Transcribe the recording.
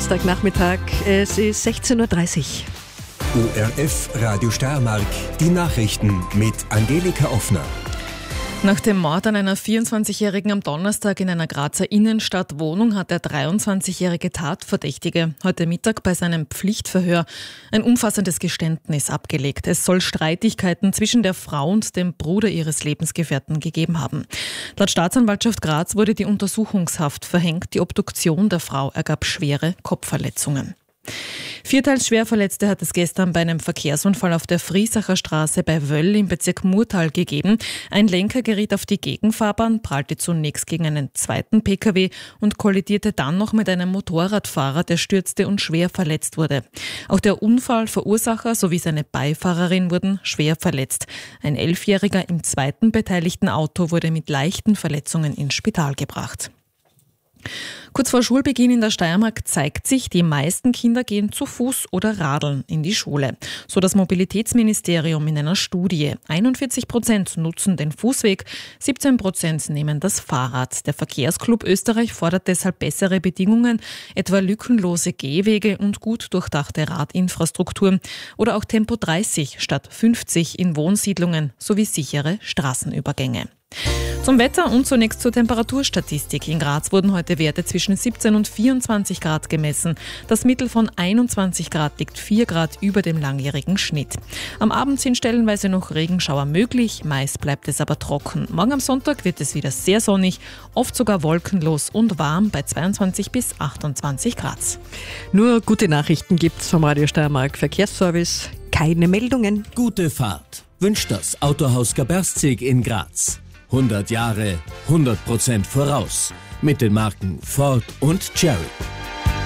Donnerstagnachmittag, es ist 16.30 Uhr. ORF Radio Steiermark, die Nachrichten mit Angelika Offner. Nach dem Mord an einer 24-Jährigen am Donnerstag in einer Grazer Innenstadtwohnung hat der 23-jährige Tatverdächtige heute Mittag bei seinem Pflichtverhör ein umfassendes Geständnis abgelegt. Es soll Streitigkeiten zwischen der Frau und dem Bruder ihres Lebensgefährten gegeben haben. Laut Staatsanwaltschaft Graz wurde die Untersuchungshaft verhängt. Die Obduktion der Frau ergab schwere Kopfverletzungen. 4 teils Schwerverletzte hat es gestern bei einem Verkehrsunfall auf der Friesacher Straße bei Wöll im Bezirk Murtal gegeben. Ein Lenker geriet auf die Gegenfahrbahn, prallte zunächst gegen einen zweiten Pkw und kollidierte dann noch mit einem Motorradfahrer, der stürzte und schwer verletzt wurde. Auch der Unfallverursacher sowie seine Beifahrerin wurden schwer verletzt. Ein 11-Jähriger im zweiten beteiligten Auto wurde mit leichten Verletzungen ins Spital gebracht. Kurz vor Schulbeginn in der Steiermark zeigt sich, die meisten Kinder gehen zu Fuß oder radeln in die Schule. So das Mobilitätsministerium in einer Studie. 41% nutzen den Fußweg, 17% nehmen das Fahrrad. Der Verkehrsclub Österreich fordert deshalb bessere Bedingungen, etwa lückenlose Gehwege und gut durchdachte Radinfrastruktur oder auch Tempo 30 statt 50 in Wohnsiedlungen sowie sichere Straßenübergänge. Zum Wetter und zunächst zur Temperaturstatistik. In Graz wurden heute Werte zwischen 17 und 24 Grad gemessen. Das Mittel von 21 Grad liegt 4 Grad über dem langjährigen Schnitt. Am Abend sind stellenweise noch Regenschauer möglich, meist bleibt es aber trocken. Morgen am Sonntag wird es wieder sehr sonnig, oft sogar wolkenlos und warm bei 22 bis 28 Grad. Nur gute Nachrichten gibt's vom Radio Steiermark Verkehrsservice. Keine Meldungen. Gute Fahrt wünscht das Autohaus Gaberstzig in Graz. 100 Jahre, 100% voraus. Mit den Marken Ford und Cherry.